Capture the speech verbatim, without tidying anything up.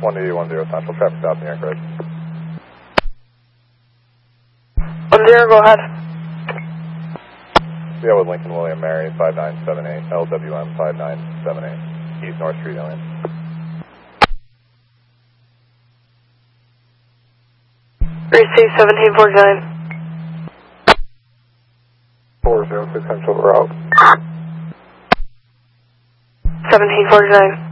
one eighty one zero Central, traffic stop in the aircraft. one zero, go ahead. Yeah, with Lincoln William Mary, five nine seven eight, L W M five nine seven eight, East North Street, Alien. Receive seventeen forty-nine. four zero six Central route. seventeen forty-nine.